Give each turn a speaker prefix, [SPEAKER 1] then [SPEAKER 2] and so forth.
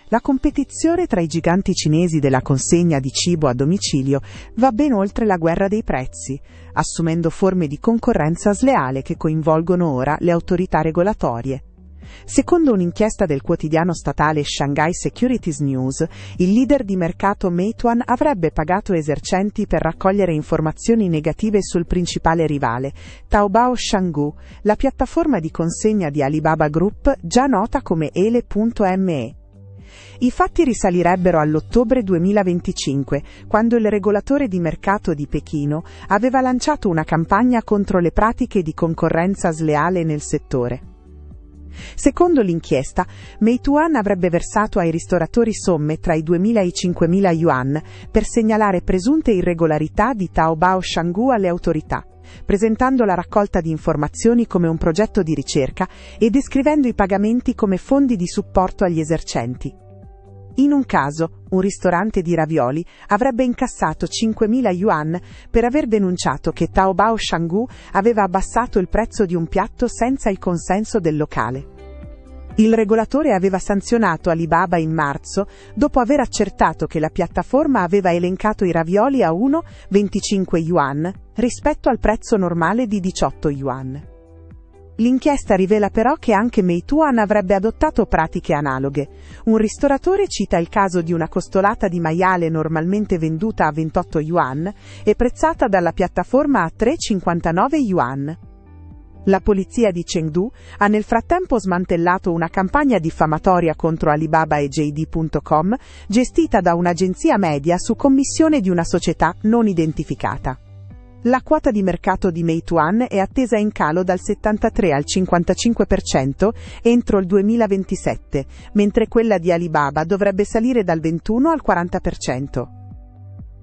[SPEAKER 1] La competizione tra i giganti cinesi della consegna di cibo a domicilio va ben oltre la guerra dei prezzi, assumendo forme di concorrenza sleale che coinvolgono ora le autorità regolatorie. Secondo un'inchiesta del quotidiano statale Shanghai Securities News, il leader di mercato Meituan avrebbe pagato esercenti per raccogliere informazioni negative sul principale rivale, Taobao Shanggu, la piattaforma di consegna di Alibaba Group già nota come ele.me. I fatti risalirebbero all'ottobre 2025, quando il regolatore di mercato di Pechino aveva lanciato una campagna contro le pratiche di concorrenza sleale nel settore. Secondo l'inchiesta, Meituan avrebbe versato ai ristoratori somme tra i 2.000 e i 5.000 yuan per segnalare presunte irregolarità di Taobao Shanggu alle autorità, presentando la raccolta di informazioni come un progetto di ricerca e descrivendo i pagamenti come fondi di supporto agli esercenti. In un caso, un ristorante di ravioli avrebbe incassato 5.000 yuan per aver denunciato che Taobao Shanggu aveva abbassato il prezzo di un piatto senza il consenso del locale. Il regolatore aveva sanzionato Alibaba in marzo dopo aver accertato che la piattaforma aveva elencato i ravioli a 1,25 yuan rispetto al prezzo normale di 18 yuan. L'inchiesta rivela però che anche Meituan avrebbe adottato pratiche analoghe. Un ristoratore cita il caso di una costolata di maiale normalmente venduta a 28 yuan e prezzata dalla piattaforma a 3,59 yuan. La polizia di Chengdu ha nel frattempo smantellato una campagna diffamatoria contro Alibaba e JD.com gestita da un'agenzia media su commissione di una società non identificata. La quota di mercato di Meituan è attesa in calo dal 73 al 55% entro il 2027, mentre quella di Alibaba dovrebbe salire dal 21 al 40%.